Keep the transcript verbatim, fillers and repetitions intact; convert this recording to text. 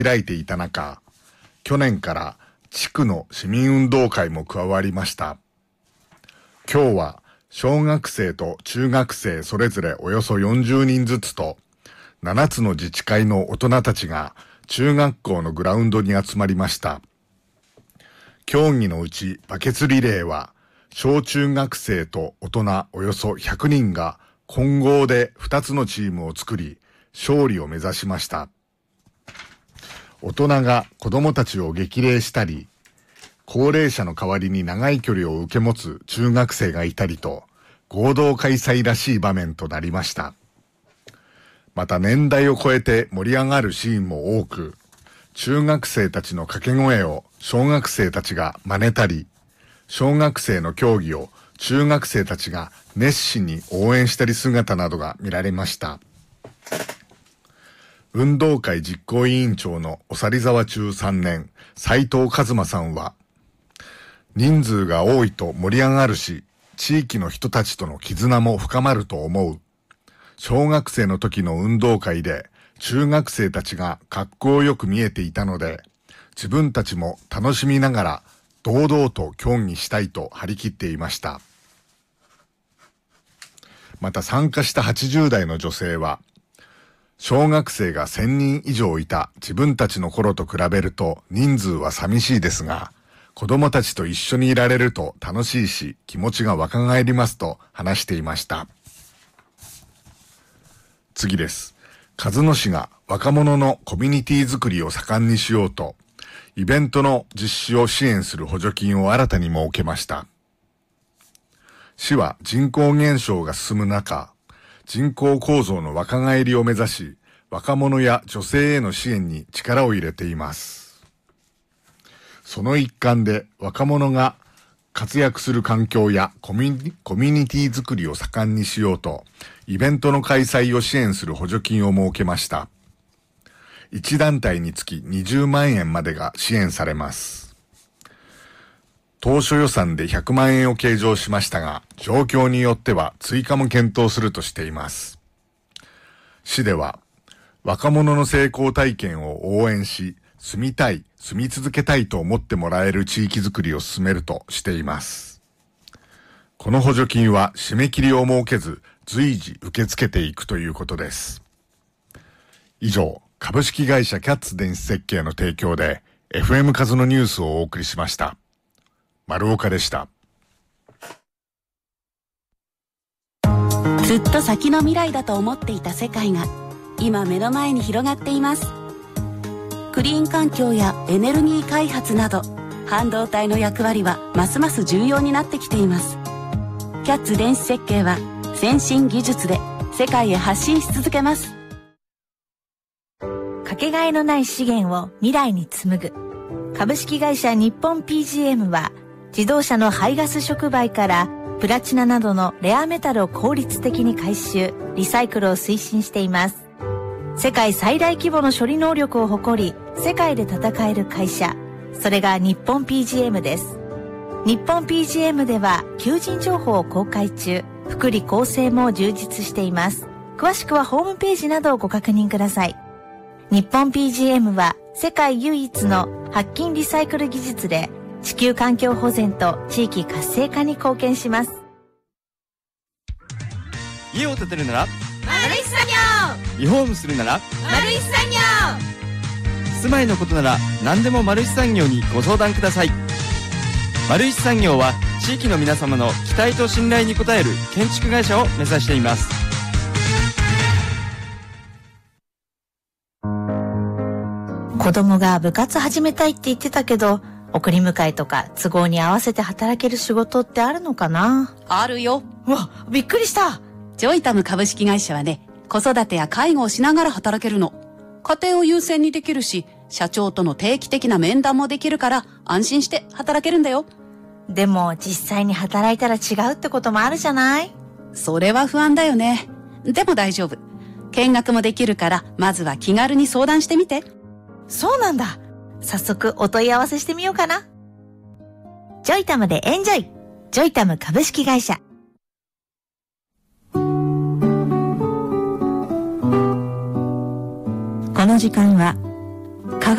開いていた中、去年から地区の市民運動会も加わりました。今日は小学生と中学生それぞれおよそよんじゅうにんずつとななつの自治会の大人たちが中学校のグラウンドに集まりました。競技のうちバケツリレーは小中学生と大人およそひゃくにんが混合でふたつのチームを作り勝利を目指しました。大人が子供たちを激励したり、高齢者の代わりに長い距離を受け持つ中学生がいたりと、合同開催らしい場面となりました。また年代を超えて盛り上がるシーンも多く、中学生たちの掛け声を小学生たちが真似たり、小学生の競技を中学生たちが熱心に応援したり姿などが見られました。運動会実行委員長のおさりざわ中さんねん、斉藤和馬さんは、人数が多いと盛り上がるし、地域の人たちとの絆も深まると思う。小学生の時の運動会で中学生たちが格好よく見えていたので、自分たちも楽しみながら堂々と競技したいと張り切っていました。また参加したはちじゅう代の女性は、小学生がせんにん以上いた自分たちの頃と比べると人数は寂しいですが、子供たちと一緒にいられると楽しいし気持ちが若返りますと話していました。次です。鹿角市が若者のコミュニティ作りを盛んにしようと、イベントの実施を支援する補助金を新たに設けました。市は人口減少が進む中、人口構造の若返りを目指し、若者や女性への支援に力を入れています。その一環で若者が活躍する環境やコミュニ、コミュニティ作りを盛んにしようと、イベントの開催を支援する補助金を設けました。いち団体につきにじゅうまんえんまでが支援されます。当初予算でひゃくまんえんを計上しましたが、状況によっては追加も検討するとしています。市では、若者の成功体験を応援し、住みたい、住み続けたいと思ってもらえる地域づくりを進めるとしています。この補助金は締め切りを設けず、随時受け付けていくということです。以上、株式会社キャッツ電子設計の提供で、エフエム カズのニュースをお送りしました。丸岡でした。 ずっと先の未来だと思っていた世界が今目の前に広がっています。クリーン環境やエネルギー開発など半導体の役割はますます重要になってきています。キャッツ電子設計は先進技術で世界へ発信し続けます。 かけがえのない資源を未来に紡ぐ株式会社日本 ピージーエム は自動車の排ガス触媒からプラチナなどのレアメタルを効率的に回収、リサイクルを推進しています。世界最大規模の処理能力を誇り、世界で戦える会社、それが日本 ピージーエム です。日本 ピージーエム では求人情報を公開中、福利厚生も充実しています。詳しくはホームページなどをご確認ください。日本 ピージーエム は世界唯一の白金リサイクル技術で地球環境保全と地域活性化に貢献します。 家を建てるなら丸石作業、 リフォームするなら丸石作業、 住まいのことなら何でも丸石産業にご相談ください。丸石産業は地域の皆様の期待と信頼に応える建築会社を目指しています。 子供が部活始めたいって言ってたけど、送り迎えとか都合に合わせて働ける仕事ってあるのかな？ あるよ。 うわ、びっくりした。 ジョイタム株式会社はね、子育てや介護をしながら働けるの。家庭を優先にできるし、社長との定期的な面談もできるから安心して働けるんだよ。 でも実際に働いたら違うってこともあるじゃない？ それは不安だよね。でも大丈夫。見学もできるからまずは気軽に相談してみて。 そうなんだ。早速お問い合わせしてみようかな。ジョイタムでエンジョイ。ジョイタム株式会社。この時間は科